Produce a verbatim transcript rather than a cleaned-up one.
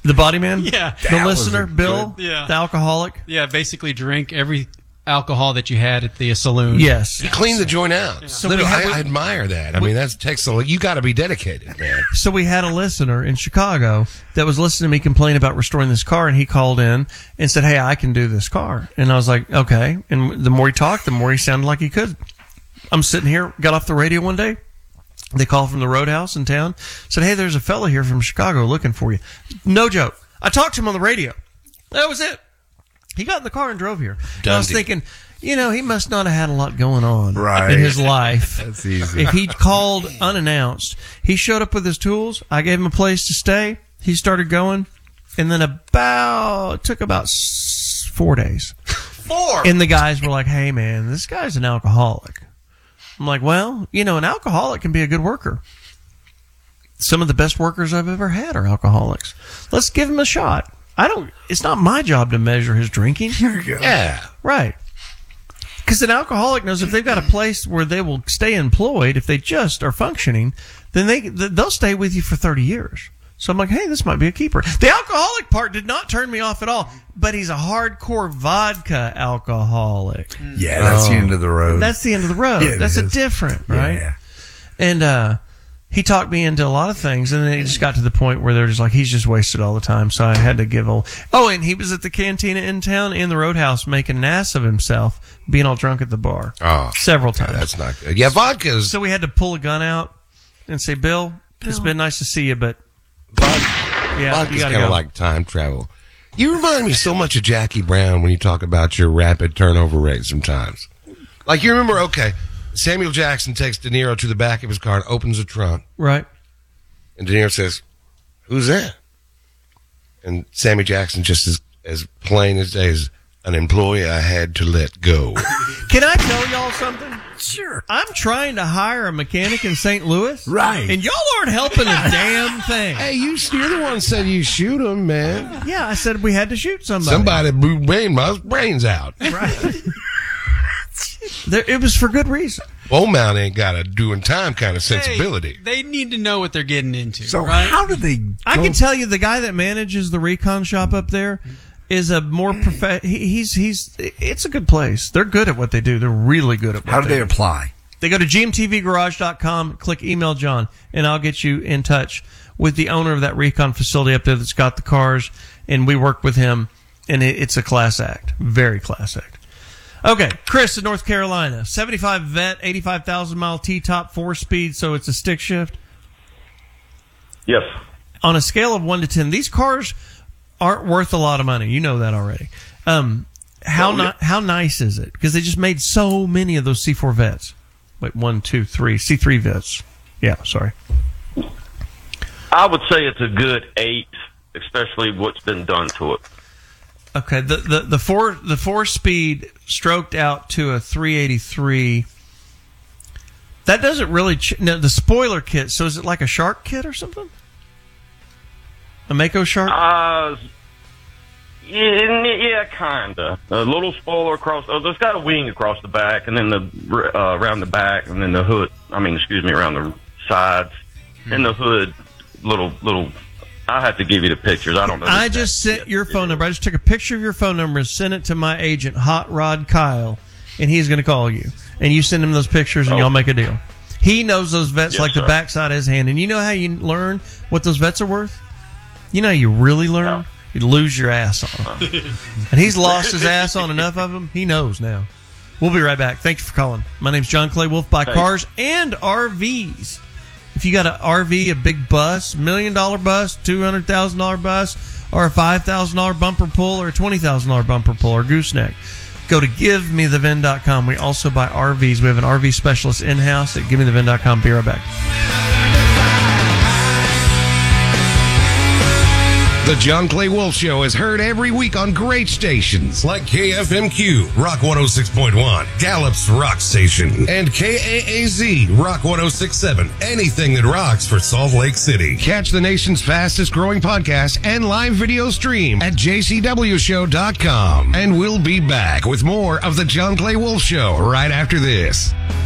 The body man? Yeah. The That listener, was a Bill? good- Yeah. The alcoholic? Yeah, basically drink every alcohol that you had at the saloon. Yes. He cleaned the joint out. Yeah. So So we I, had- I admire that. I mean, that's takes a, you got to be dedicated, man. So we had a listener in Chicago that was listening to me complain about restoring this car, and he called in and said, hey, I can do this car. And I was like, okay. And the more he talked, the more he sounded like he could. I'm sitting here, got off the radio one day. They called from the Roadhouse in town, said, hey, there's a fella here from Chicago looking for you. No joke. I talked to him on the radio. That was it. He got in the car and drove here. And I was Dundee. thinking, you know, he must not have had a lot going on Right. in his life. That's easy. If he called unannounced, he showed up with his tools. I gave him a place to stay. He started going, and then about it took about s- four days. Four. And the guys were like, "Hey, man, this guy's an alcoholic." I'm like, "Well, you know, an alcoholic can be a good worker. Some of the best workers I've ever had are alcoholics. Let's give him a shot." I don't. It's not my job to measure his drinking. Here you go. Yeah. Right. Because an alcoholic knows if they've got a place where they will stay employed, if they just are functioning, then they they'll stay with you for thirty years. So I'm like, hey, this might be a keeper. The alcoholic part did not turn me off at all, but he's a hardcore vodka alcoholic. Yeah, that's Oh. the end of the road. That's the end of the road. Yeah, it That's a is. different, Yeah, right? yeah. And uh, he talked me into a lot of things, and then it just got to the point where they're just like, he's just wasted all the time. So I had to give a. Oh, and he was at the cantina in town in the Roadhouse making an ass of himself, being all drunk at the bar. Oh. Several Yeah, times. that's not good. Yeah, vodka's. So we had to pull a gun out and say, Bill, it's been nice to see you, but yeah, Vodka's you gotta kind of go. like time travel. You remind me so much of Jackie Brown when you talk about your rapid turnover rate sometimes. Like, you remember, okay, Samuel Jackson takes De Niro to the back of his car and opens the trunk. Right. And De Niro says, who's that? And Sammy Jackson, just as, as plain as day, is an employee I had to let go. Can I tell y'all something? Sure. I'm trying to hire a mechanic in Saint Louis. Right. And y'all aren't helping a damn thing. Hey, you, you're the one said you shoot him, man. Yeah, I said we had to shoot somebody. Somebody blew my brains out. Right. There, it was for good reason. Beaumont ain't got a doing time kind of sensibility. Hey, they need to know what they're getting into. So right? how did they? I go- can tell you the guy that manages the recon shop up there is a more prof. He, he's he's. It's a good place. They're good at what they do. They're really good at what How do they they do. apply? They go to g m t v garage dot com, click email John, and I'll get you in touch with the owner of that recon facility up there that's got the cars, and we work with him, and it, it's a class act. Very class act. Okay, Chris in North Carolina, seventy-five Vet, eighty-five thousand mile T-top, four-speed, so it's a stick shift. Yes. On a scale of one to ten, these cars aren't worth a lot of money. You know that already. Um, how Oh, yeah. ni- how nice is it? Because they just made so many of those C four Vets. Wait, one, two, three, C three Vets. Yeah, sorry. I would say it's a good eight, especially what's been done to it. Okay, the the the four the four speed stroked out to a three eighty-three. That doesn't really ch- no, the spoiler kit. So is it like a shark kit or something? A Mako shark? Uh, yeah, yeah, kinda. A little spoiler across. Oh, there's got a wing across the back, and then the uh, around the back, and then the hood. I mean, excuse me, around the sides, and the hood. Little little. I have to give you the pictures. I don't know. the I exact- just sent your phone number. I just took a picture of your phone number and sent it to my agent, Hot Rod Kyle, and he's going to call you. And you send him those pictures, and Oh. y'all make a deal. He knows those vets Yes, like the sir. backside of his hand. And you know how you learn what those vets are worth? You know how you really learn? No. You lose your ass on them. And he's lost his ass on enough of them. He knows now. We'll be right back. Thanks for calling. My name's John Clay Wolf. Buy Thanks. cars and R Vs. If you got an R V, a big bus, million dollar bus, two hundred thousand dollar bus, or a five thousand dollar bumper pull, or a twenty thousand dollar bumper pull, or gooseneck, go to give me the vin dot com. We also buy R Vs. We have an R V specialist in house at give me the vin dot com. Be right back. The John Clay Wolf Show is heard every week on great stations like K F M Q, Rock one oh six point one, Gallup's Rock Station, and K A A Z, Rock one oh six point seven. Anything that rocks for Salt Lake City. Catch the nation's fastest growing podcast and live video stream at j c w show dot com. And we'll be back with more of the John Clay Wolf Show right after this.